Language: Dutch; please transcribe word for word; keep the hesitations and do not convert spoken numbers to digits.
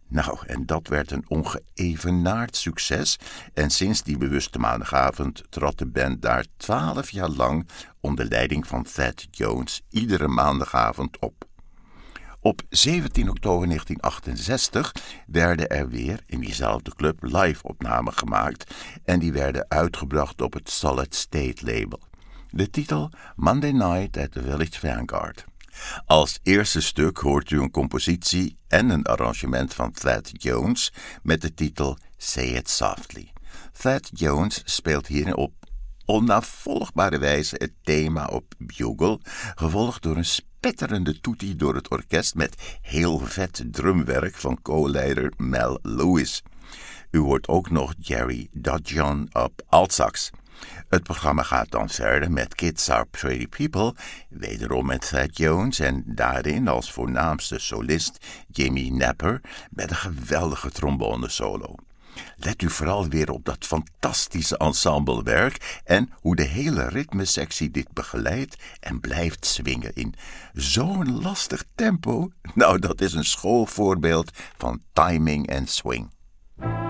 Nou, en dat werd een ongeëvenaard succes en sinds die bewuste maandagavond trad de band daar twaalf jaar lang onder leiding van Thad Jones iedere maandagavond op. Op zeventien oktober negentien achtenzestig werden er weer in diezelfde club live-opnamen gemaakt en die werden uitgebracht op het Solid State label. De titel Monday Night at the Village Vanguard. Als eerste stuk hoort u een compositie en een arrangement van Thad Jones met de titel Say It Softly. Thad Jones speelt hierin op onnavolgbare wijze het thema op bugle, gevolgd door een spetterende toetie door het orkest met heel vet drumwerk van co-leider Mel Lewis. U hoort ook nog Jerry Dudgeon op altsax. Het programma gaat dan verder met Kids Are Pretty People, wederom met Thad Jones en daarin als voornaamste solist Jimmy Napper met een geweldige trombone solo. Let u vooral weer op dat fantastische ensemblewerk en hoe de hele ritmesectie dit begeleidt en blijft swingen in zo'n lastig tempo. Nou, dat is een schoolvoorbeeld van timing en swing.